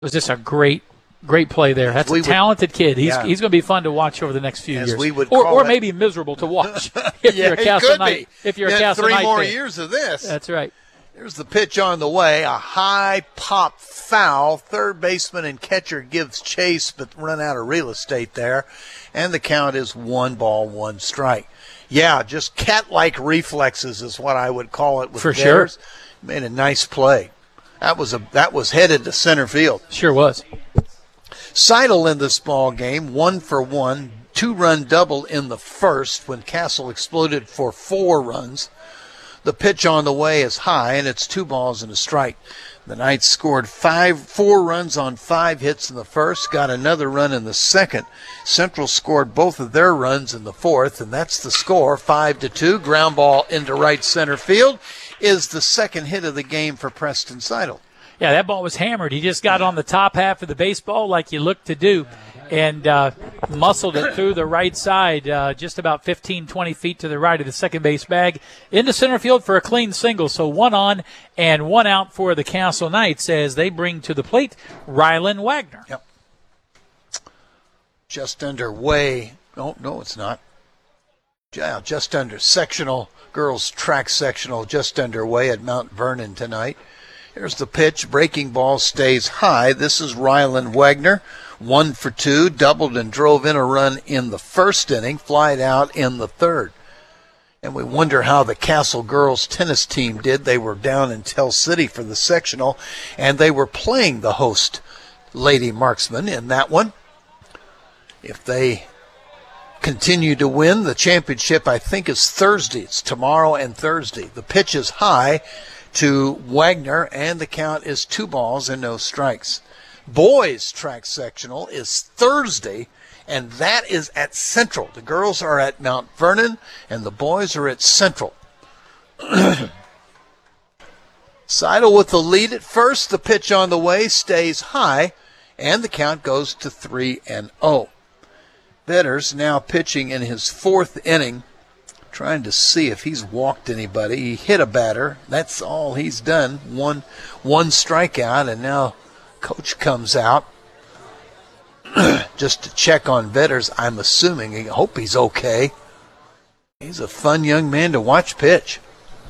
It was just a great play there. That's a talented kid. He's going to be fun to watch over the next few years. Or maybe miserable to watch if you're a Castle Knight. If you're a Castle Knight 3 more years of this. That's right. Here's the pitch on the way. A high pop foul. Third baseman and catcher gives chase, but run out of real estate there. And the count is 1-1 Yeah, just cat-like reflexes is what I would call it with For Bears. sure. Made a nice play. That was headed to center field. Sure was. Seidel in this ball game, 1 for 1, 2-run double in the first when Castle exploded for 4 runs. The pitch on the way is high, and it's 2 balls and a strike. The Knights scored 4 runs on 5 hits in the first, got another run in the second. Central scored both of their runs in the fourth, and that's the score, 5-2. Ground ball into right center field is the second hit of the game for Preston Seidel. Yeah, that ball was hammered. He just got on the top half of the baseball like you look to do and muscled it through the right side, just about 15, 20 feet to the right of the second base bag into center field for a clean single. So 1 on and 1 out for the Castle Knights as they bring to the plate Rylan Wagner. Yep. Just underway. No, it's not. Yeah, just under sectional, girls track sectional just underway at Mount Vernon tonight. Here's the pitch. Breaking ball stays high. This is Rylan Wagner. 1 for 2. Doubled and drove in a run in the first inning. Flied out in the third. And we wonder how the Castle girls tennis team did. They were down in Tell City for the sectional, and they were playing the host Lady Marksman in that one. If they continue to win, the championship, I think, is Thursday. It's tomorrow and Thursday. The pitch is high to Wagner, and the count is 2 balls and no strikes. Boys track sectional is Thursday, and that is at Central. The girls are at Mount Vernon, and the boys are at Central. Seidel with the lead at first. The pitch on the way stays high, and the count goes to 3-0. Vetters now pitching in his 4th inning, trying to see if he's walked anybody. He hit a batter. That's all he's done. One strikeout, and now coach comes out just to check on Vetters. I'm assuming. I hope he's okay. He's a fun young man to watch pitch.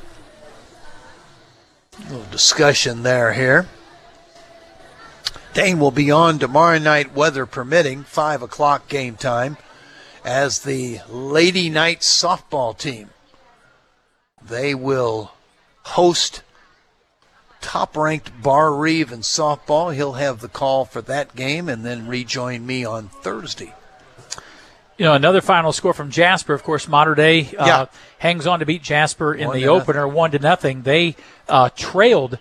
A little discussion here. Dane will be on tomorrow night, weather permitting, 5 o'clock game time, as the Lady Knights softball team. They will host top-ranked Bar Reeve in softball. He'll have the call for that game and then rejoin me on Thursday. You know, another final score from Jasper. Of course, Mater Dei hangs on to beat Jasper in the opener, 1-0. They trailed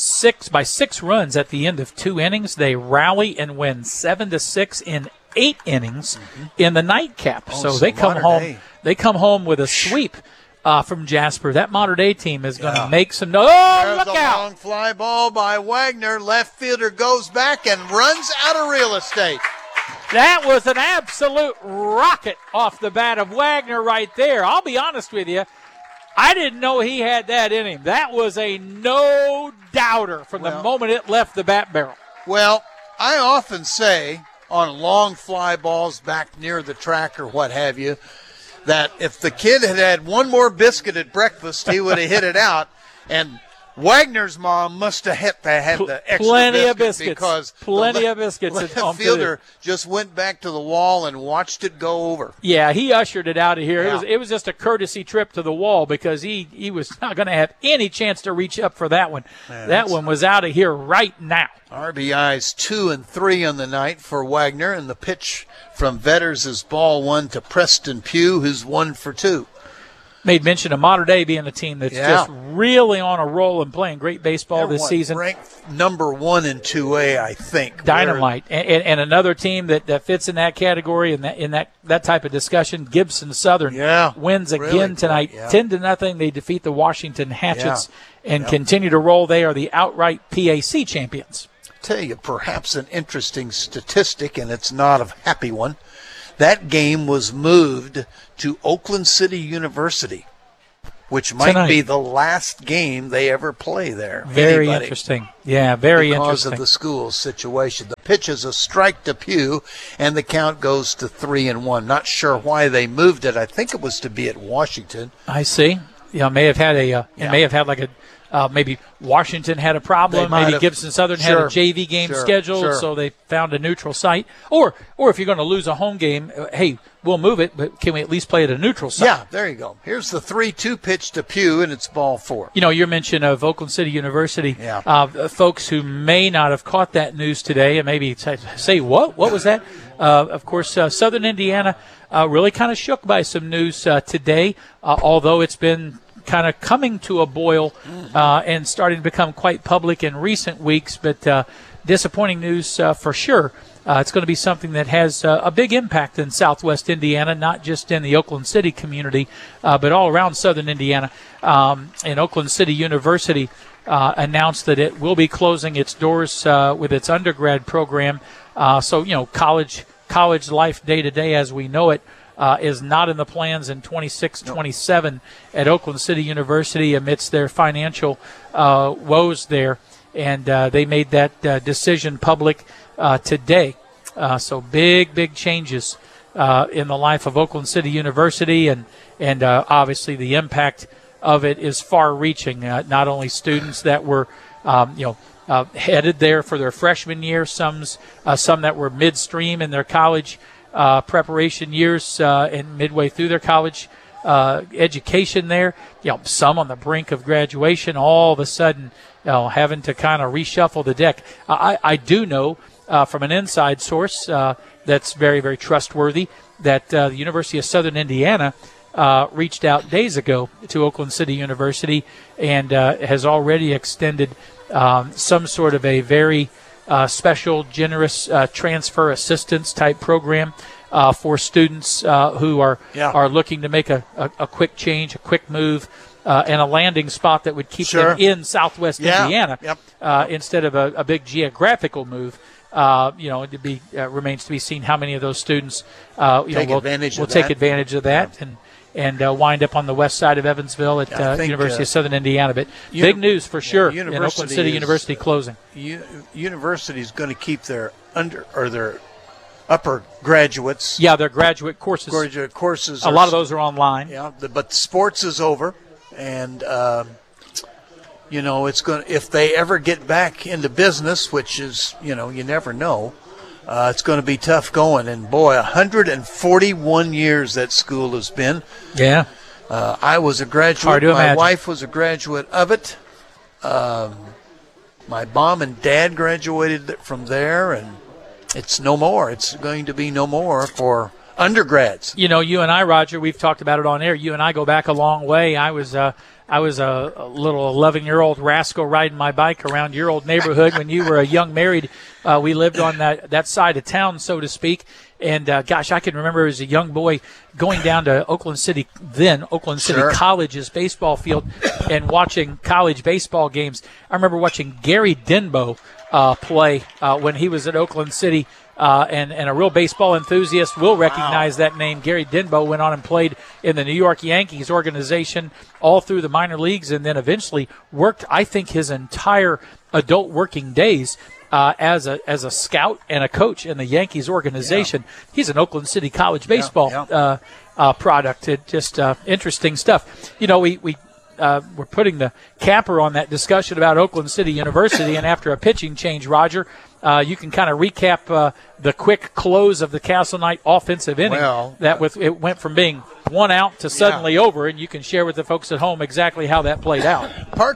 6 runs at the end of 2 innings. They rally and win 7-6 in 8 innings in the nightcap. So they come home. They come home with a sweep from Jasper. That Mater Dei team is going to make some. Look out! Long fly ball by Wagner. Left fielder goes back and runs out of real estate. That was an absolute rocket off the bat of Wagner right there. I'll be honest with you. I didn't know he had that in him. That was a no-doubter from the moment it left the bat barrel. Well, I often say on long fly balls back near the track or what have you, that if the kid had had one more biscuit at breakfast, he would have hit it out. And Wagner's mom must have had the extra plenty of biscuits because plenty of biscuits. The fielder just went back to the wall and watched it go over. Yeah, he ushered it out of here. Yeah. It was just a courtesy trip to the wall because he was not going to have any chance to reach up for that one. Man, that one was out of here right now. RBIs 2 and 3 on the night for Wagner, and the pitch from Vetters is ball 1 to Preston Pugh, who's 1 for 2. Made mention of Mater Dei being a team that's just really on a roll and playing great baseball this season. Ranked number 1 in 2A, I think. Dynamite. And another team that fits in that category and in that type of discussion, Gibson Southern wins again tonight. 10-0. They defeat the Washington Hatchets and continue to roll. They are the outright PAC champions. Tell you perhaps an interesting statistic, and it's not a happy one. That game was moved to Oakland City University. which might Tonight. be the last game they ever play there. Very Anybody. interesting. Yeah, very Because interesting. of the school's situation. The pitch is a strike to Pew, and the count goes to 3-1. Not sure why they moved it. I think it was to be at Washington. I see. Yeah, may have had it may have had like a maybe Washington had a problem. Maybe Gibson Southern had a JV game scheduled, so they found a neutral site. Or if you're going to lose a home game, hey, we'll move it, but can we at least play at a neutral site? Yeah, there you go. Here's the 3-2 pitch to Pew, and it's ball 4. You know, your mention of Oakland City University, folks who may not have caught that news today and maybe say, what was that? Of course, Southern Indiana really kind of shook by some news today, although it's been kind of coming to a boil and starting to become quite public in recent weeks, but disappointing news for sure. It's going to be something that has a big impact in Southwest Indiana, not just in the Oakland City community, but all around Southern Indiana. And Oakland City University announced that it will be closing its doors with its undergrad program. So, you know, college life day to day as we know it is not in the plans in 26-27 at Oakland City University amidst their financial woes there. And they made that decision public today. So big changes in the life of Oakland City University, and obviously the impact of it is far-reaching. Not only students that were, headed there for their freshman year, some that were midstream in their college preparation years and midway through their college education there. You know, some on the brink of graduation, all of a sudden, having to kind of reshuffle the deck. I do know from an inside source that's very, very trustworthy that the University of Southern Indiana reached out days ago to Oakland City University and has already extended some sort of a very special, generous transfer assistance type program for students who are looking to make a quick change, a quick move, and a landing spot that would keep them in Southwest Indiana instead of a big geographical move. It remains to be seen how many of those students will take advantage of that and wind up on the west side of Evansville at University of Southern Indiana. But big news for sure in Oakland City University closing. University is going to keep their upper graduates. Yeah, their graduate courses. A lot of those are online. Yeah, but sports is over, and it's going. If they ever get back into business, which is you never know. It's going to be tough going, and boy, 141 years that school has been. Yeah. I was a graduate. Hard to My imagine. wife was a graduate of it. My mom and dad graduated from there, and it's no more. It's going to be no more for undergrads. You know, you and I, Roger, we've talked about it on air. You and I go back a long way. I was a little 11-year-old rascal riding my bike around your old neighborhood when you were a young married. We lived on that side of town, so to speak. And, I can remember as a young boy going down to Oakland City College's baseball field and watching college baseball games. I remember watching Gary Denbo play when he was at Oakland City. And a real baseball enthusiast will recognize that name. Gary Denbo went on and played in the New York Yankees organization all through the minor leagues and then eventually worked, I think, his entire adult working days as a scout and a coach in the Yankees organization. Yeah. He's an Oakland City College baseball product. It just interesting stuff. You know, we're putting the capper on that discussion about Oakland City University, and after a pitching change, Roger, you can kind of recap the quick close of the Castle Knight offensive inning. It went from being one out to suddenly over, and you can share with the folks at home exactly how that played out.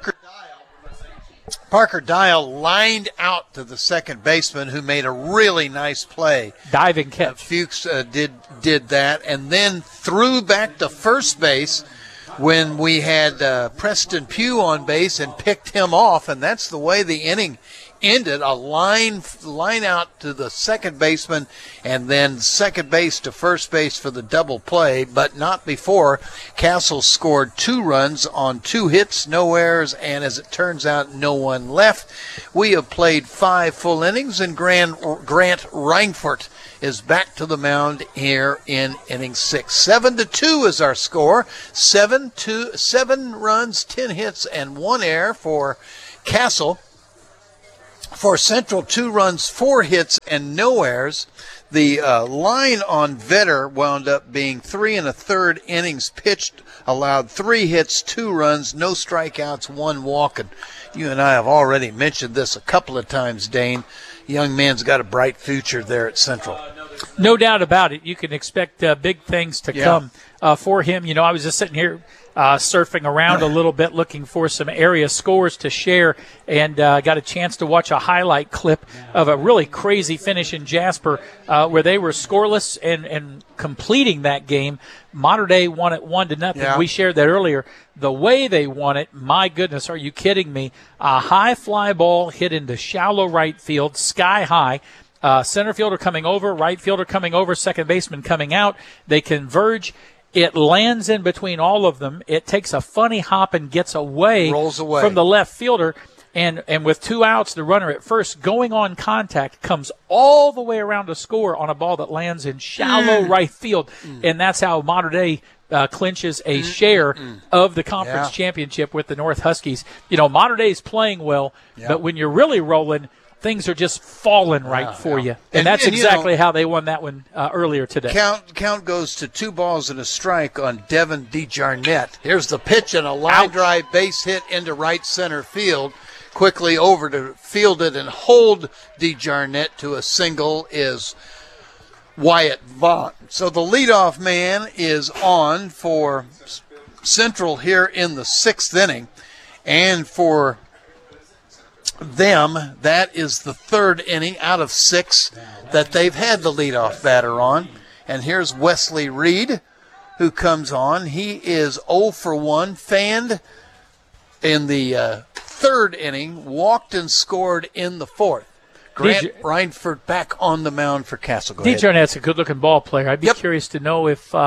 Parker Dial lined out to the second baseman, who made a really nice play. Diving catch. Fuchs did that, and then threw back to first base when we had Preston Pugh on base and picked him off, and that's the way the inning ended a line out to the second baseman and then second base to first base for the double play, but not before Castle scored 2 runs on 2 hits, no errors, and as it turns out, no one left. We have played 5 full innings, and Grant Reinfort is back to the mound here in inning 6. 7-2 is our score. 7 runs, 10 hits, and 1 error for Castle. For Central, 2 runs, 4 hits, and no errors. The line on Vetter wound up being 3 1/3 innings pitched, allowed 3 hits, 2 runs, no strikeouts, 1 walk. And you and I have already mentioned this a couple of times, Dane. Young man's got a bright future there at Central. No doubt about it. You can expect big things to come for him. You know, I was just sitting here surfing around a little bit looking for some area scores to share, and got a chance to watch a highlight clip of a really crazy finish in Jasper where they were scoreless and completing that game. Mater Dei won it 1-0. Yeah. We shared that earlier. The way they won it, my goodness, are you kidding me? A high fly ball hit into shallow right field, sky high. Center fielder coming over, right fielder coming over, second baseman coming out. They converge. It lands in between all of them. It takes a funny hop and gets away, rolls away from the left fielder. And with 2 outs, the runner at first going on contact comes all the way around to score on a ball that lands in shallow right field. And that's how Mater Dei clinches a share of the conference championship with the North Huskies. You know, Mater Dei's playing well, but when you're really rolling, things are just falling right for you. And that's exactly how they won that one earlier today. Count goes to 2 balls and a strike on Devin DeJarnette. Here's the pitch and a line drive base hit into right center field. Quickly over to field it and hold DeJarnette to a single is Wyatt Vaughn. So the leadoff man is on for Central here in the 6th inning. And for them, that is the 3rd inning out of 6 that they've had the leadoff batter on. And here's Wesley Reed, who comes on. He is 0 for 1, fanned in the 3rd inning, walked and scored in the 4th. Grant Reinfort back on the mound for Castle. DeJarnette's a good-looking ball player. I'd be curious to know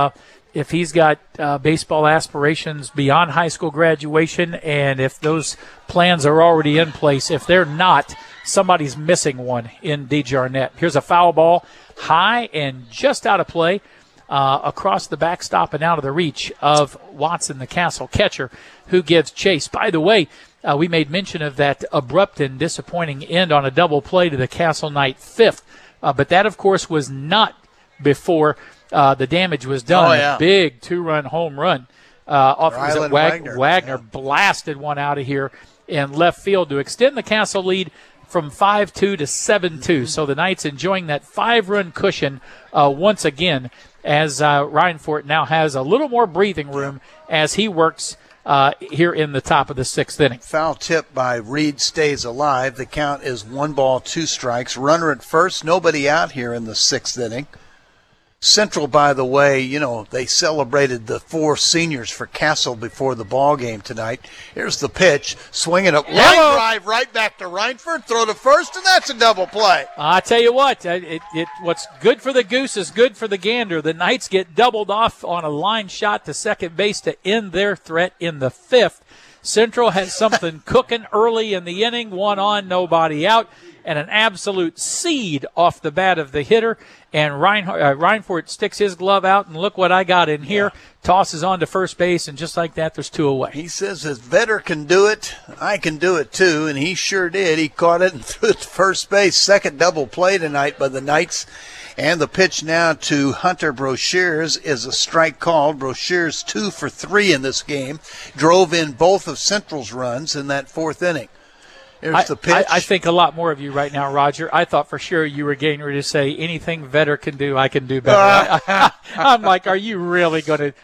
if he's got baseball aspirations beyond high school graduation, and if those plans are already in place. If they're not, somebody's missing one in DeJarnette. Here's a foul ball, high and just out of play, across the backstop and out of the reach of Watson, the Castle catcher, who gives chase. By the way, we made mention of that abrupt and disappointing end on a double play to the Castle Knight 5th, but that, of course, was not before the damage was done. A big 2-run home run off of Wagner blasted one out of here in left field to extend the Castle lead from 5-2 to 7-2. So the Knights enjoying that 5-run cushion once again, as Reinfort now has a little more breathing room as he works here in the top of the 6th inning. Foul tip by Reed stays alive. The count is 1 ball, 2 strikes. Runner at first, nobody out here in the 6th inning. Central, by the way, you know, they celebrated the 4 seniors for Castle before the ball game tonight. Here's the pitch, swinging up, line drive right back to Reinfort, throw to first, and that's a double play. I tell you what, what's good for the goose is good for the gander. The Knights get doubled off on a line shot to second base to end their threat in the 5th. Central has something cooking early in the inning, 1 on, nobody out, and an absolute seed off the bat of the hitter. And Reinfort sticks his glove out, and look what I got in here. Tosses on to first base, and just like that, there's 2 away. He says, if Vetter can do it, I can do it too, and he sure did. He caught it and threw it to first base. Second double play tonight by the Knights. And the pitch now to Hunter Brochures is a strike called. Brochures 2 for 3 in this game. Drove in both of Central's runs in that 4th inning. Here's the pitch. I think a lot more of you right now, Roger. I thought for sure you were getting ready to say anything Vetter can do, I can do better. I'm like, are you really gonna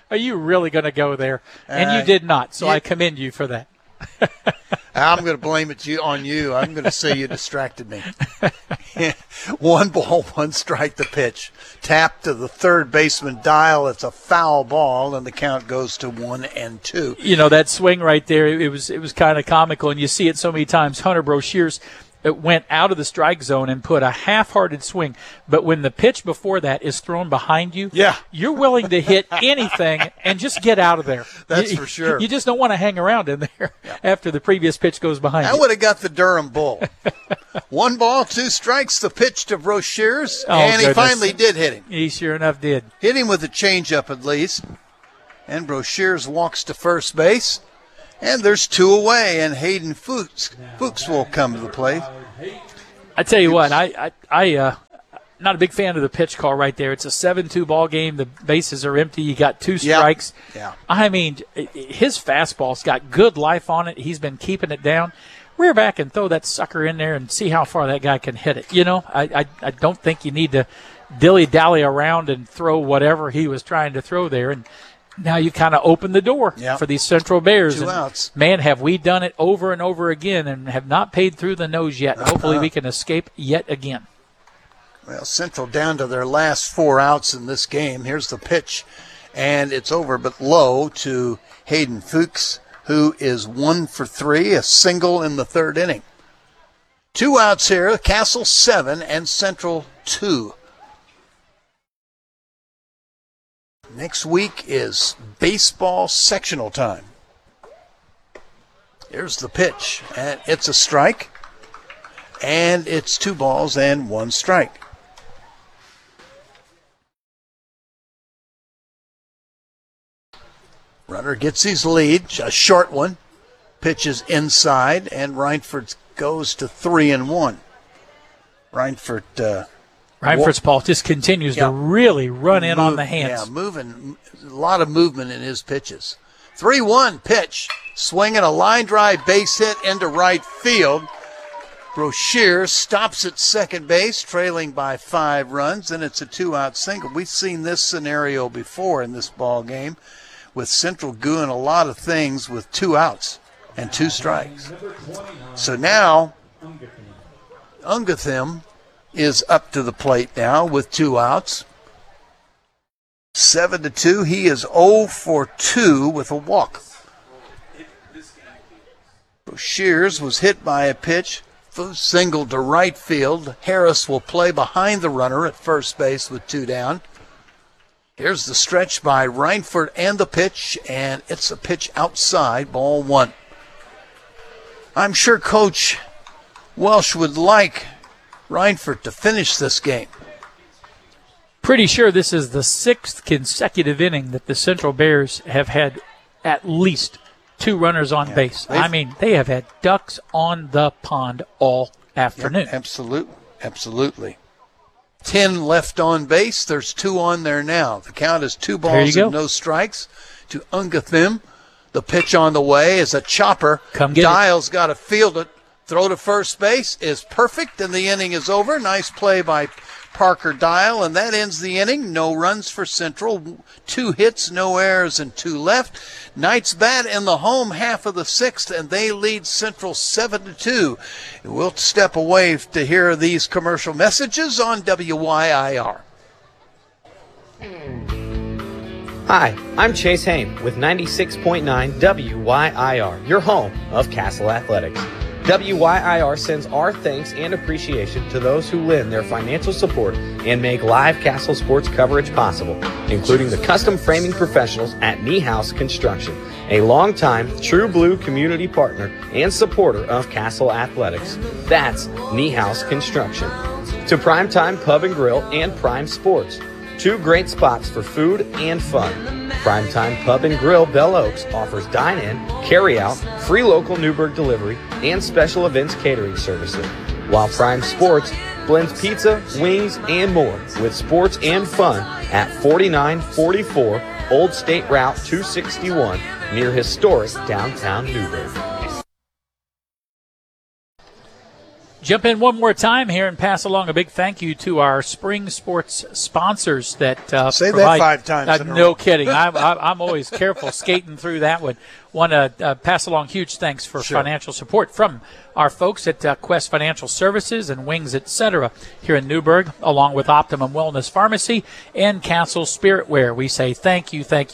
go there? And you did not. So I commend you for that. I'm going to blame it on you. I'm going to say you distracted me. 1 ball, 1 strike, the pitch. Tap to the third baseman dial. It's a foul ball, and the count goes to 1-2. You know, that swing right there, it was kind of comical, and you see it so many times. Hunter Brochures it went out of the strike zone and put a half-hearted swing. But when the pitch before that is thrown behind you, you're willing to hit anything and just get out of there. That's for sure. You just don't want to hang around in there after the previous pitch goes behind you. I would have got the Durham Bull. 1 ball, 2 strikes, the pitch to Broshears, and he finally did hit him. He sure enough did. Hit him with a changeup at least. And Broshears walks to first base. And there's 2 away, and Hayden Fuchs will come to the plate. I tell you what, I not a big fan of the pitch call right there. It's a 7-2 ball game. The bases are empty. You got 2 strikes. Yeah. I mean, his fastball's got good life on it. He's been keeping it down. Rear back and throw that sucker in there and see how far that guy can hit it. You know, I don't think you need to dilly-dally around and throw whatever he was trying to throw there. And now you kind of open the door for these Central Bears. 2 outs. Man, have we done it over and over again and have not paid through the nose yet. Hopefully we can escape yet again. Well, Central down to their last 4 outs in this game. Here's the pitch, and it's over but low to Hayden Fuchs, who is 1 for 3, a single in the 3rd inning. 2 outs here, Castle 7 and Central 2. Next week is baseball sectional time. Here's the pitch, and it's a strike, and it's 2 balls and 1 strike. Runner gets his lead, a short one, pitches inside, and Reinford goes to 3-1. Reinford's ball just continues to really run in on the hands. Yeah, moving, a lot of movement in his pitches. 3-1 pitch, swinging a line drive base hit into right field. Broshears stops at second base, trailing by 5 runs, and it's a 2-out single. We've seen this scenario before in this ball game, with Central doing a lot of things with 2 outs and 2 strikes. So now, Ungathim is up to the plate now with 2 outs. 7-2. He is 0 for 2 with a walk. Broshears was hit by a pitch, single to right field. Harris will play behind the runner at first base with 2 down. Here's the stretch by Reinford and the pitch, and it's a pitch outside, ball 1. I'm sure Coach Welsh would like Reinford to finish this game. Pretty sure this is the 6th consecutive inning that the Central Bears have had at least 2 runners on base. I mean, they have had ducks on the pond all afternoon. Yep, absolutely. 10 left on base. There's 2 on there now. The count is 2 balls and no strikes to Ungathim. The pitch on the way is a chopper. Dial's got to field it. Throw to first base is perfect, and the inning is over. Nice play by Parker Dial, and that ends the inning. No runs for Central. 2 hits, no errors, and 2 left. Knights bat in the home half of the 6th, and they lead Central 7-2. We'll step away to hear these commercial messages on WYIR. Hi, I'm Chase Haim with 96.9 WYIR, your home of Castle Athletics. WYIR sends our thanks and appreciation to those who lend their financial support and make live Castle sports coverage possible, including the custom framing professionals at Niehaus Construction, a longtime True Blue community partner and supporter of Castle Athletics. That's Niehaus Construction. To Primetime Pub and Grill and Prime Sports, 2 great spots for food and fun. Primetime Pub and Grill Bell Oaks offers dine-in, carry-out, free local Newburgh delivery, and special events catering services, while Prime Sports blends pizza, wings, and more with sports and fun at 4944 Old State Route 261 near historic downtown Newburgh. Jump in one more time here and pass along a big thank you to our spring sports sponsors that say provide, that 5 times in a row. No kidding. I'm always careful skating through that one. Want to pass along huge thanks for financial support from our folks at Quest Financial Services and Wings, etc. here in Newburgh, along with Optimum Wellness Pharmacy and Castle Spiritwear. We say thank you to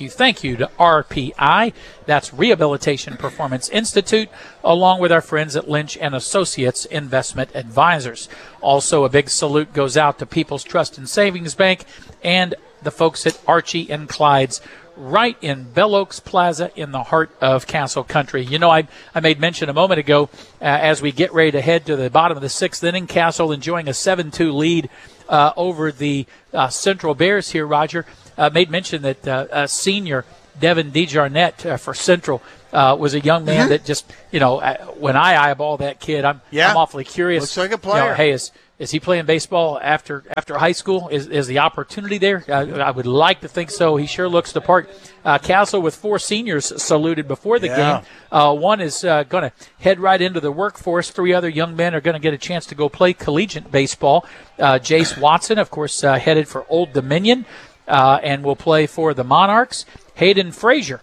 RPI, that's Rehabilitation Performance Institute, along with our friends at Lynch and Associates Investment Advisors. Also, a big salute goes out to People's Trust and Savings Bank and the folks at Archie and Clyde's, right in Bell Oaks Plaza in the heart of Castle Country. You know, I made mention a moment ago as we get ready to head to the bottom of the sixth inning, Castle enjoying a 7-2 lead over the Central Bears here, Roger. Made mention that senior Devin DeJarnette for Central was a young man that just, when I eyeball that kid, I'm awfully curious. Looks like a player. Hey, is he playing baseball after high school? Is the opportunity there? I would like to think so. He sure looks the part. Castle with 4 seniors saluted before the game. One is going to head right into the workforce. 3 other young men are going to get a chance to go play collegiate baseball. Jace Watson, of course, headed for Old Dominion and will play for the Monarchs. Hayden Frazier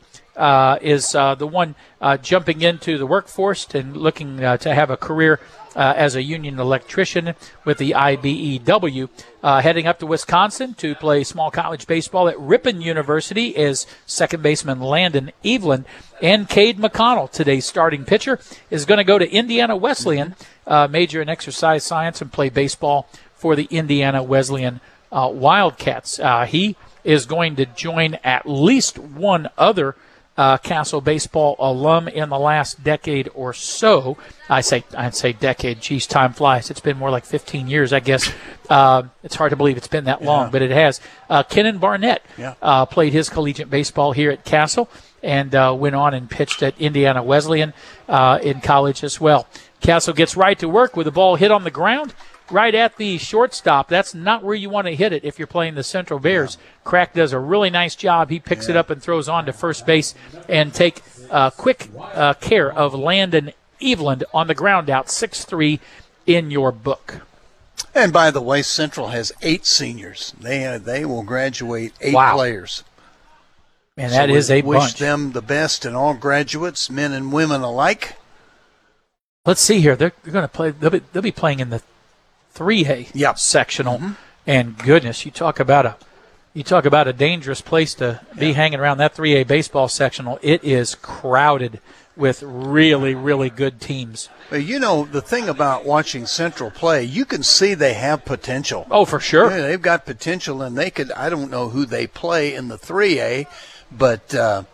is the one jumping into the workforce and looking to have a career as a union electrician with the IBEW. Heading up to Wisconsin to play small college baseball at Ripon University is second baseman Landon Evelyn. And Cade McConnell, today's starting pitcher, is going to go to Indiana Wesleyan, major in exercise science, and play baseball for the Indiana Wesleyan Wildcats. He is going to join at least one other Castle baseball alum in the last decade or so. I'd say decade. Geez, time flies. It's been more like 15 years, I guess. It's hard to believe it's been that long, but it has. Kennan Barnett played his collegiate baseball here at Castle and went on and pitched at Indiana Wesleyan in college as well. Castle gets right to work with the ball hit on the ground, right at the shortstop. That's not where you want to hit it if you're playing the Central Bears. Crack does a really nice job. He picks it up and throws on to first base and take quick care of Landon Eveland on the ground out. 6-3 in your book. And by the way, Central has 8 seniors. They will graduate 8 players. And that is a bunch. Wish them the best and all graduates, men and women alike. Let's see here. They're going to play. They'll be playing in the 3A sectional, and goodness, you talk about a dangerous place to be hanging around that 3A baseball sectional. It is crowded with really, really good teams. You know, the thing about watching Central play, you can see they have potential. Oh, for sure. Yeah, they've got potential, and they could. I don't know who they play in the 3A, but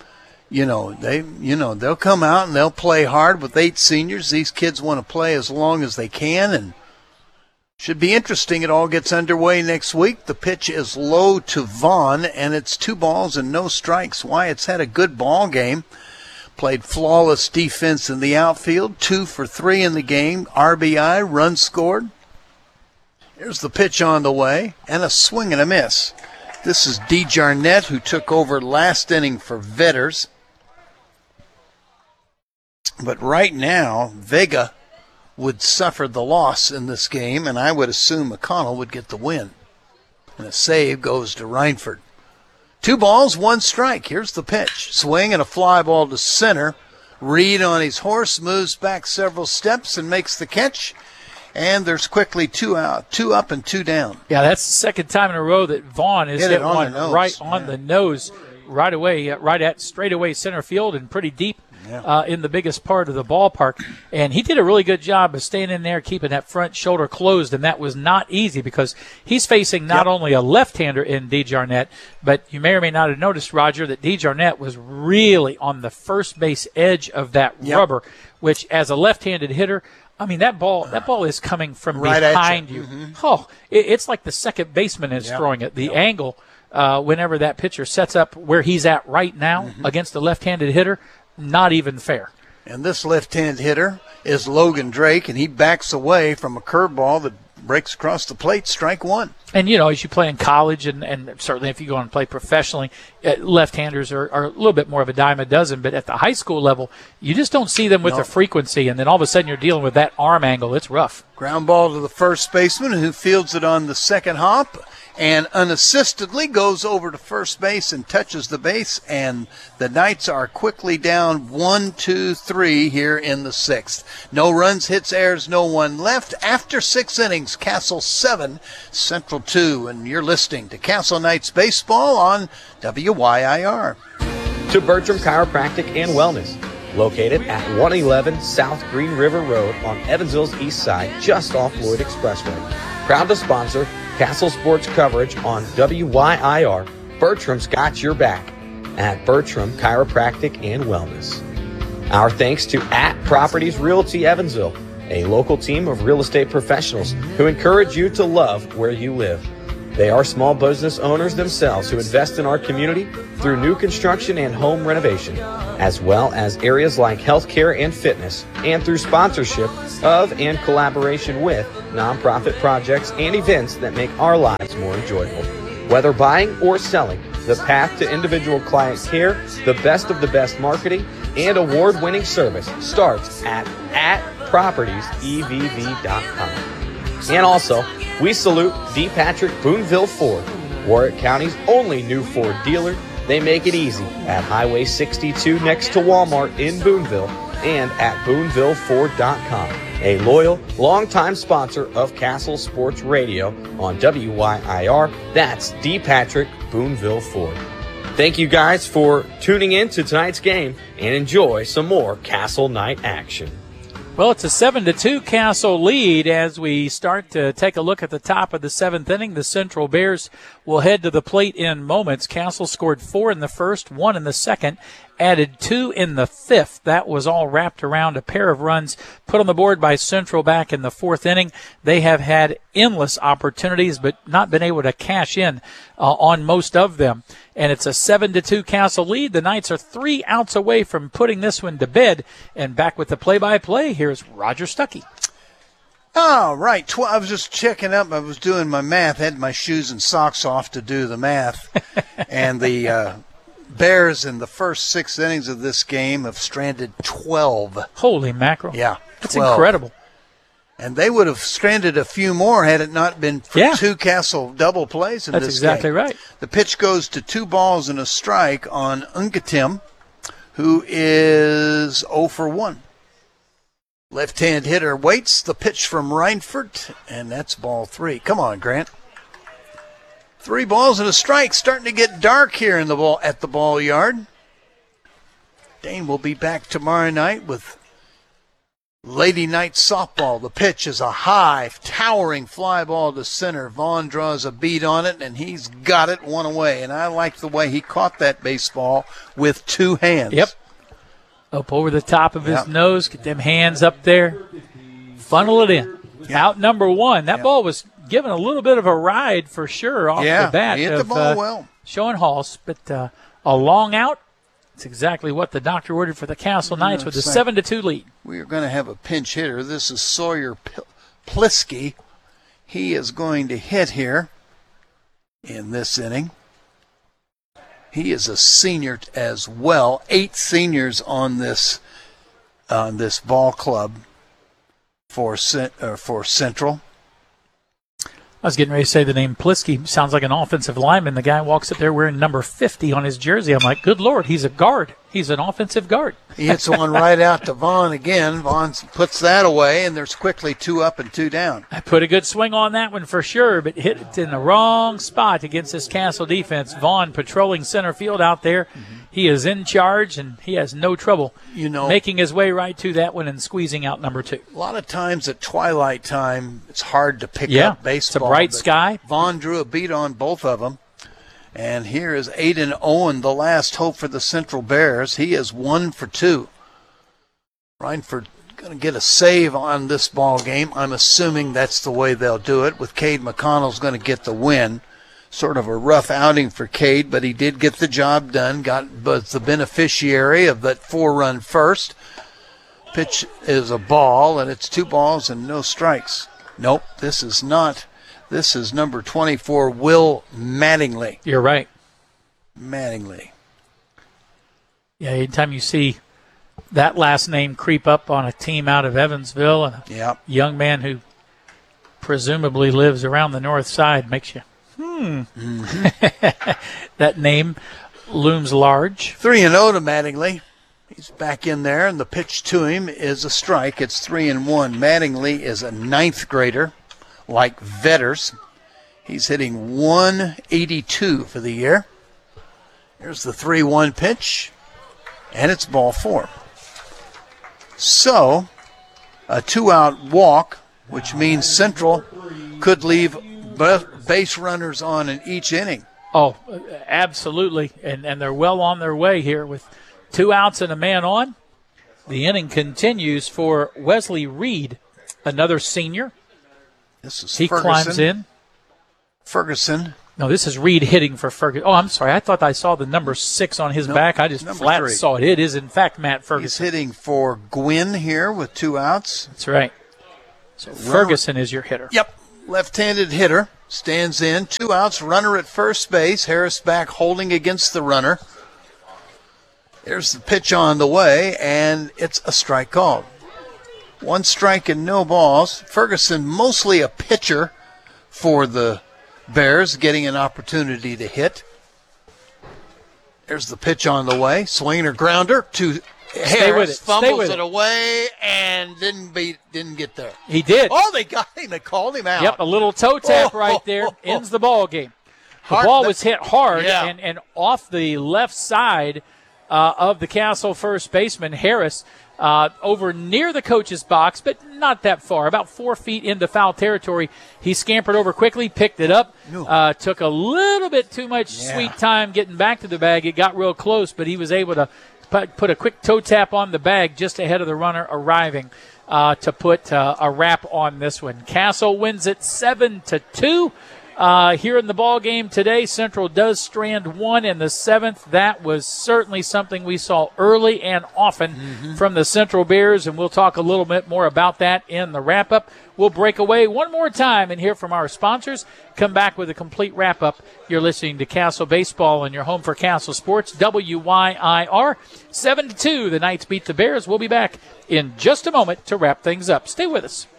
they'll come out and they'll play hard with 8 seniors. These kids want to play as long as they can, and should be interesting. It all gets underway next week. The pitch is low to Vaughn, and it's 2 balls and no strikes. Wyatt's had a good ball game. Played flawless defense in the outfield. 2 for 3 in the game. RBI, run scored. Here's the pitch on the way, and a swing and a miss. This is DeJarnette, who took over last inning for Vetters. But right now, Vega would suffer the loss in this game, and I would assume McConnell would get the win. And a save goes to Reinford. 2 balls, 1 strike. Here's the pitch. Swing and a fly ball to center. Reed on his horse moves back several steps and makes the catch. And there's quickly 2 out, 2 up and 2 down. Yeah, that's the second time in a row that Vaughn has hit one right on the nose right away, right at straightaway center field and pretty deep. In the biggest part of the ballpark. And he did a really good job of staying in there, keeping that front shoulder closed, and that was not easy because he's facing not only a left-hander in DeJarnette, but you may or may not have noticed, Roger, that DeJarnette was really on the first base edge of that rubber, which as a left-handed hitter, I mean, that ball is coming from right behind you. Oh, it's like the second baseman is throwing it. The angle, whenever that pitcher sets up where he's at right now against the left-handed hitter, not even fair. And this left-hand hitter is Logan Drake, and he backs away from a curveball that breaks across the plate, strike 1. And, as you play in college and certainly if you go and play professionally, left-handers are a little bit more of a dime a dozen. But at the high school level, you just don't see them with the frequency. And then all of a sudden you're dealing with that arm angle. It's rough. Ground ball to the first baseman, who fields it on the second hop. and unassistedly goes over to first base and touches the base, and the Knights are quickly down 1-2-3 here in the 6th. No runs, hits, errors, no one left. After 6 innings, Castle 7, Central 2, and you're listening to Castle Knights Baseball on WYIR. To Bertram Chiropractic and Wellness, located at 111 South Green River Road on Evansville's east side, just off Lloyd Expressway. Proud to sponsor Castle Sports coverage on WYIR. Bertram's got your back at Bertram Chiropractic and Wellness. Our thanks to @Properties Realty Evansville, a local team of real estate professionals who encourage you to love where you live. They are small business owners themselves who invest in our community through new construction and home renovation, as well as areas like healthcare and fitness, and through sponsorship of and collaboration with nonprofit projects and events that make our lives more enjoyable. Whether buying or selling, the path to individual client care, the best of the best marketing, and award-winning service starts at propertiesevv.com. And also, we salute D. Patrick Boonville Ford, Warwick County's only new Ford dealer. They make it easy at Highway 62 next to Walmart in Boonville and at BoonvilleFord.com, a loyal, longtime sponsor of Castle Sports Radio on WYIR. That's D. Patrick Boonville Ford. Thank you guys for tuning in to tonight's game and enjoy some more Castle Night action. Well, it's a 7-2 Castle lead as we start to take a look at the top of the 7th inning. The Central Bears will head to the plate in moments. Castle scored 4 in the first, 1 in the second, added 2 in the 5th. That was all wrapped around a pair of runs put on the board by Central back in the 4th inning. They have had endless opportunities but not been able to cash in on most of them. And it's a 7-2 Castle lead. The Knights are 3 outs away from putting this one to bed. And back with the play-by-play, here's Roger Stuckey. Oh, right. I was just checking up. I was doing my math, had my shoes and socks off to do the math. And the Bears in the first 6 innings of this game have stranded 12. Holy mackerel. Yeah, 12. That's incredible. And they would have stranded a few more had it not been for 2 Castle double plays in this game. That's exactly right. The pitch goes to 2 balls and a strike on Ungatim, who is 0 for 1. Left-hand hitter waits the pitch from Reinford, and that's ball 3. Come on, Grant. 3 balls and a strike. Starting to get dark here in at the ball yard. Dane will be back tomorrow night with Lady Knights softball. The pitch is a high, towering fly ball to center. Vaughn draws a beat on it, and he's got it 1 away. And I like the way he caught that baseball with 2 hands. Yep. Up over the top of his nose. Get them hands up there. Funnel it in. Yep. Out number 1. That ball was given a little bit of a ride for sure off the bat. He hit the ball well. Schoenhaus, but a long out. It's exactly what the doctor ordered for the Castle Knights with a 7-2 lead. We are going to have a pinch hitter. This is Sawyer Plisky. He is going to hit here in this inning. He is a senior as well. 8 seniors on this ball club for Central. I was getting ready to say the name Plisky. Sounds like an offensive lineman. The guy walks up there wearing number 50 on his jersey. I'm like, good Lord, he's a guard. He's an offensive guard. He hits one right out to Vaughn again. Vaughn puts that away, and there's quickly 2 up and 2 down. I put a good swing on that one for sure, but hit it in the wrong spot against this Castle defense. Vaughn patrolling center field out there. Mm-hmm. He is in charge, and he has no trouble making his way right to that one and squeezing out number 2. A lot of times at twilight time, it's hard to pick up baseball. It's a bright sky. Vaughn drew a beat on both of them. And here is Aiden Owen, the last hope for the Central Bears. He is 1 for 2. Reinford going to get a save on this ball game. I'm assuming that's the way they'll do it, with Cade McConnell's going to get the win. Sort of a rough outing for Cade, but he did get the job done. Was the beneficiary of that 4-run first. Pitch is a ball, and it's 2 balls and no strikes. Nope, this is not. This is number 24, Will Mattingly. You're right. Mattingly. Yeah, anytime you see that last name creep up on a team out of Evansville, a young man who presumably lives around the north side, makes you That name looms large. 3-0 to Mattingly. He's back in there, and the pitch to him is a strike. It's 3-1. Mattingly is a ninth grader, like Vetters. He's hitting 182 for the year. Here's the 3-1 pitch, and it's ball 4. So, a 2-out walk, which means Central could leave base runners on in each inning. Oh, absolutely, and they're well on their way here with 2 outs and a man on. The inning continues for Wesley Reed, another senior. This is he Ferguson. Climbs in. Ferguson. No, this is Reed hitting for Ferguson. Oh, I'm sorry. I thought I saw the number 6 on his back. I just flat 3. saw it. It is, in fact, Matt Ferguson. He's hitting for Gwynn here with 2 outs. That's right. So Ferguson is your hitter. Yep. Left-handed hitter. Stands in. 2 outs. Runner at first base. Harris back holding against the runner. There's the pitch on the way, and it's a strike called. 1 strike and no balls. Ferguson, mostly a pitcher for the Bears, getting an opportunity to hit. There's the pitch on the way. Swing or grounder to Harris. Fumbles it away and didn't get there. He did. Oh, they got him. They called him out. Yep, a little toe tap right there ends the ball game. The ball was hit hard and off the left side of the Castle first baseman, Harris, over near the coach's box, but not that far, about 4 feet into foul territory. He scampered over quickly, picked it up, took a little bit too much sweet time getting back to the bag. It got real close, but he was able to put a quick toe tap on the bag just ahead of the runner arriving to put a wrap on this one. Castle wins it 7-2. Here in the ball game today, Central does strand 1 in the 7th. That was certainly something we saw early and often from the Central Bears, and we'll talk a little bit more about that in the wrap-up. We'll break away one more time and hear from our sponsors. Come back with a complete wrap-up. You're listening to Castle Baseball and your home for Castle Sports, WYIR. 7-2, the Knights beat the Bears. We'll be back in just a moment to wrap things up. Stay with us.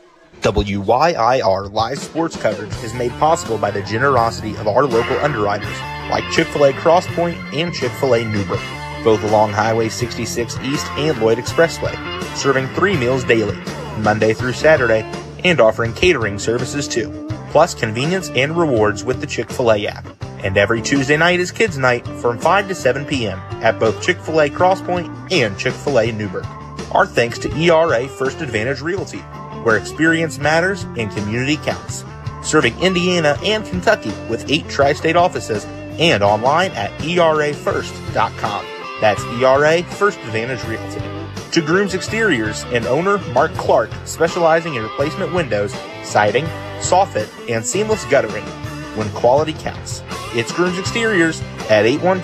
WYIR live sports coverage is made possible by the generosity of our local underwriters like Chick-fil-A Cross Point and Chick-fil-A Newburgh, both along Highway 66 East and Lloyd Expressway, serving 3 meals daily, Monday through Saturday, and offering catering services too, plus convenience and rewards with the Chick-fil-A app. And every Tuesday night is Kids Night from 5 to 7 p.m. at both Chick-fil-A Cross Point and Chick-fil-A Newburgh. Our thanks to ERA First Advantage Realty, where experience matters and community counts. Serving Indiana and Kentucky with 8 tri-state offices and online at erafirst.com. That's ERA First Advantage Realty. To Grooms Exteriors and owner Mark Clark, specializing in replacement windows, siding, soffit, and seamless guttering. When quality counts. It's Grooms Exteriors at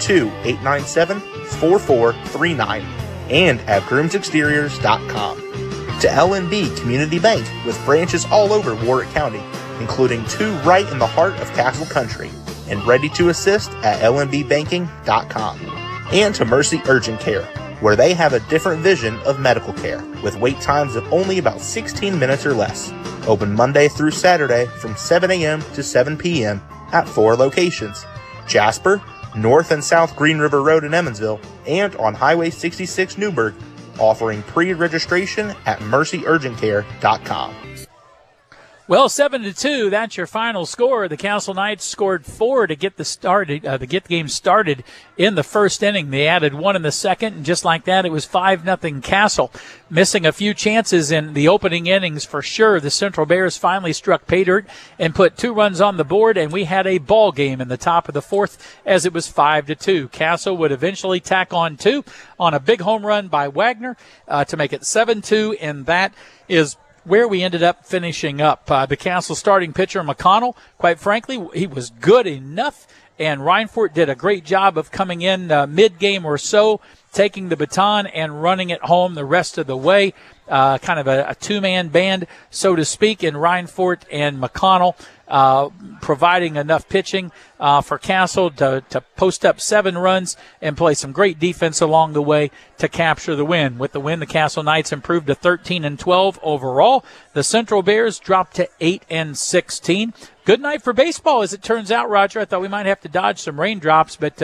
812-897-4439 and at groomsexteriors.com. To LNB Community Bank with branches all over Warwick County, including 2 right in the heart of Castle Country, and ready to assist at lnbbanking.com. And to Mercy Urgent Care, where they have a different vision of medical care, with wait times of only about 16 minutes or less. Open Monday through Saturday from 7 a.m. to 7 p.m. at 4 locations: Jasper, North and South Green River Road in Emmonsville, and on Highway 66 Newburgh, offering pre-registration at mercyurgentcare.com. Well, 7-2, that's your final score. The Castle Knights scored 4 to get the game started in the first inning. They added 1 in the second, and just like that, it was 5-0 Castle. Missing a few chances in the opening innings for sure. The Central Bears finally struck pay dirt and put 2 runs on the board, and we had a ball game in the top of the 4th as it was 5-2. Castle would eventually tack on 2 on a big home run by Wagner to make it 7-2, and that is where we ended up finishing up. The Castle starting pitcher, McConnell, quite frankly, he was good enough, and Reinfort did a great job of coming in mid-game or so, taking the baton and running it home the rest of the way. Kind of a two-man band, so to speak, in Reinfort and McConnell. providing enough pitching for Castle to post up 7 runs and play some great defense along the way to capture the win. With the win, the Castle Knights improved to 13-12 overall. The Central Bears dropped to 8-16. Good night for baseball, as it turns out, Roger. I thought we might have to dodge some raindrops, but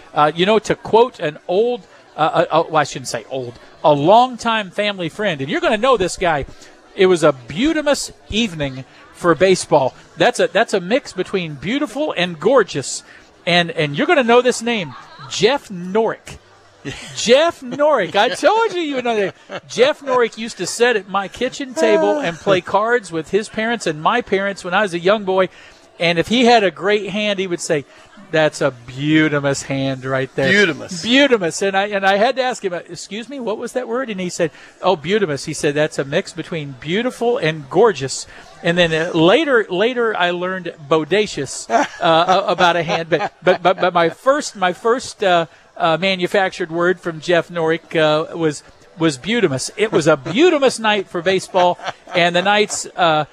to quote an old, I shouldn't say old, a longtime family friend, and you're going to know this guy. It was a beautimous evening for baseball. That's a mix between beautiful and gorgeous, and you're going to know this name, Jeff Norick. Jeff Norick. I told you would know that. Jeff Norick used to sit at my kitchen table and play cards with his parents and my parents when I was a young boy. And if he had a great hand, he would say, "That's a beautimous hand right there." Beautimous. And I had to ask him, "Excuse me, what was that word?" And he said, "Oh, beautimous." He said, "That's a mix between beautiful and gorgeous." And then later I learned bodacious about a hand. But my first manufactured word from Jeff Norick was beautimous. It was a beautimous night for baseball, and the Knights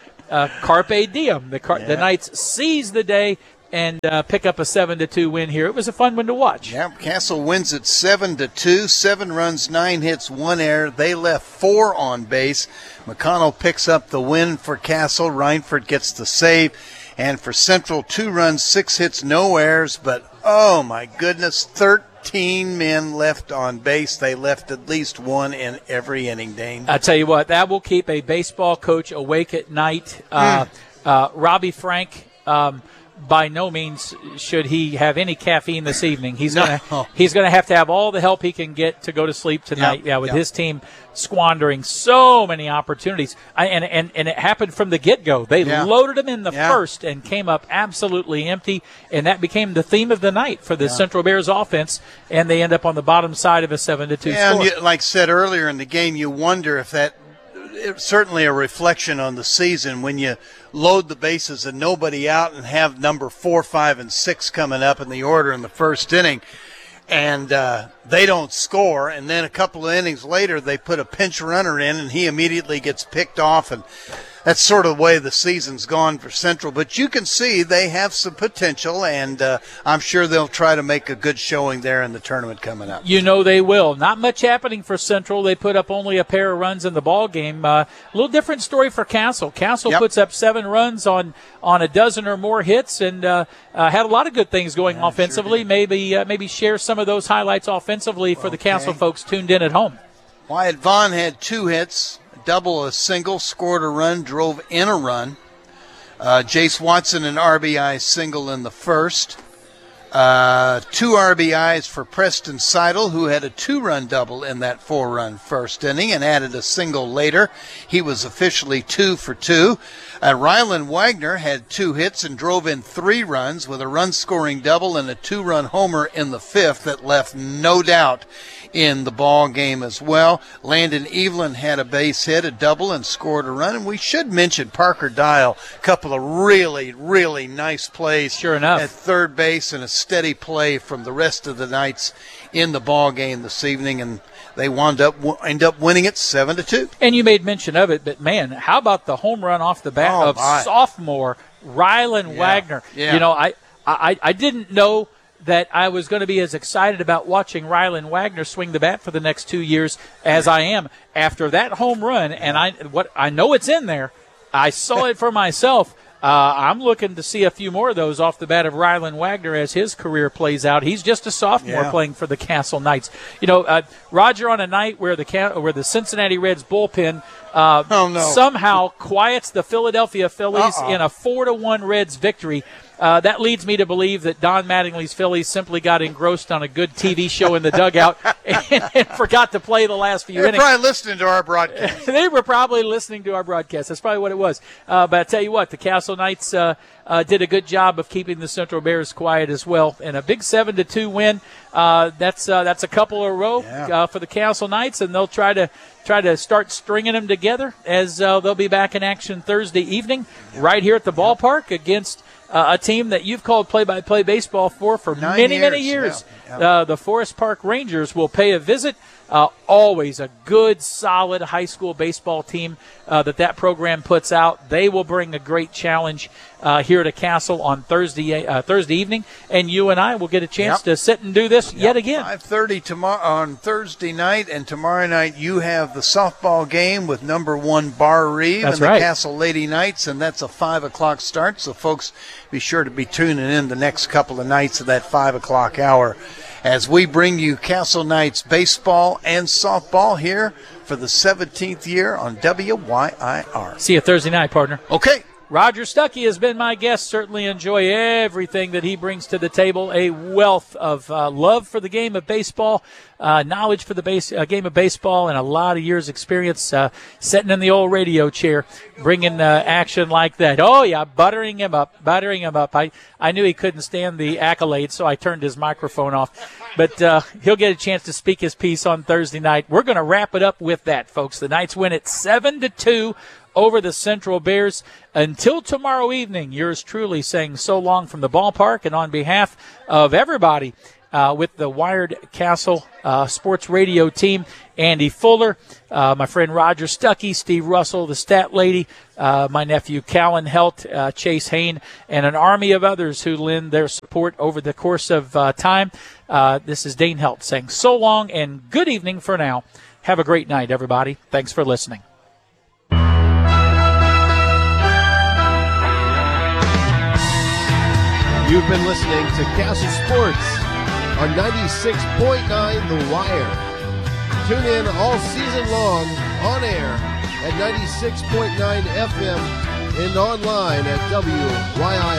carpe diem. The Knights seize the day and pick up a 7-2 win here. It was a fun one to watch. Yeah, Castle wins it 7-2, 7 runs, 9 hits, 1 error. They left 4 on base. McConnell picks up the win for Castle. Reinford gets the save. And for Central, 2 runs, 6 hits, no errors. But, oh my goodness, 13 men left on base. They left at least 1 in every inning, Dane. I tell you what, that will keep a baseball coach awake at night. Robbie Frank, by no means should he have any caffeine this evening. He's gonna have all the help he can get to go to sleep tonight. With his team squandering so many opportunities, and it happened from the get-go. They loaded him in the first and came up absolutely empty, and that became the theme of the night for the Central Bears offense. And they end up on the bottom side of a 7-2 score. And like I said earlier in the game, you wonder if it's certainly a reflection on the season when you load the bases and nobody out and have number 4, 5, and 6 coming up in the order in the first inning, and they don't score, and then a couple of innings later they put a pinch runner in and he immediately gets picked off, and that's sort of the way the season's gone for Central. But you can see they have some potential, and I'm sure they'll try to make a good showing there in the tournament coming up. You know they will. Not much happening for Central. They put up only a pair of runs in the ball game. A little different story for Castle. Castle puts up 7 runs on a dozen or more hits, and had a lot of good things going offensively. Sure maybe share some of those highlights offensively for the Castle folks tuned in at home. Wyatt Vaughn had 2 hits. Double, a single, scored a run, drove in a run. Jace Watson, an RBI single in the first. 2 RBIs for Preston Seidel, who had a 2-run double in that 4-run first inning and added a single later. He was officially 2 for 2. Rylan Wagner had 2 hits and drove in 3 runs with a run-scoring double and a 2-run homer in the 5th that left no doubt in the ball game as well. Landon Evelyn had a base hit, a double, and scored a run. And we should mention Parker Dial, a couple of really, really nice plays. Sure enough. At third base, and a steady play from the rest of the Knights in the ball game this evening, and they end up winning it 7-2. And you made mention of it, but man, how about the home run off the bat of sophomore Rylan Wagner? Yeah. You know, I didn't know that I was going to be as excited about watching Rylan Wagner swing the bat for the next 2 years as I am after that home run. And I know it's in there. I saw it for myself. I'm looking to see a few more of those off the bat of Rylan Wagner as his career plays out. He's just a sophomore playing for the Castle Knights. You know, Roger, on a night where the Cincinnati Reds bullpen somehow quiets the Philadelphia Phillies in a 4-1 Reds victory. That leads me to believe that Don Mattingly's Phillies simply got engrossed on a good TV show in the dugout and forgot to play the last few innings. They were probably listening to our broadcast. They were probably listening to our broadcast. That's probably what it was. But I tell you what, the Castle Knights did a good job of keeping the Central Bears quiet as well. And a big 7-2 win. That's a couple in a row for the Castle Knights, and they'll try to start stringing them together as they'll be back in action Thursday evening right here at the ballpark against a team that you've called play-by-play baseball for many years. The Forest Park Rangers will pay a visit Always a good, solid high school baseball team that program puts out. They will bring a great challenge here to Castle on Thursday evening, and you and I will get a chance to sit and do this yet again. 5:30 tomorrow on Thursday night, and tomorrow night you have the softball game with number 1 Bar Reeve and the Castle Lady Knights, and that's a 5 o'clock start. So folks, be sure to be tuning in the next couple of nights of that 5 o'clock hour as we bring you Castle Knights baseball and softball here for the 17th year on WYIR. See you Thursday night, partner. Okay. Roger Stuckey has been my guest. Certainly enjoy everything that he brings to the table. A wealth of love for the game of baseball, knowledge for the game of baseball, and a lot of years' experience sitting in the old radio chair, bringing action like that. Oh, yeah, buttering him up. I knew he couldn't stand the accolades, so I turned his microphone off. But he'll get a chance to speak his piece on Thursday night. We're going to wrap it up with that, folks. The Knights win it 7-2 over the Central Bears. Until tomorrow evening, yours truly saying so long from the ballpark, and on behalf of everybody with the Wired Castle Sports Radio team, Andy Fuller, my friend Roger Stuckey, Steve Russell, the Stat Lady, my nephew Callan Helt, Chase Hain, and an army of others who lend their support over the course of time. This is Dane Helt saying so long and good evening for now. Have a great night, everybody. Thanks for listening. You've been listening to Castle Sports on 96.9 The Wire. Tune in all season long on air at 96.9 FM and online at WYIR.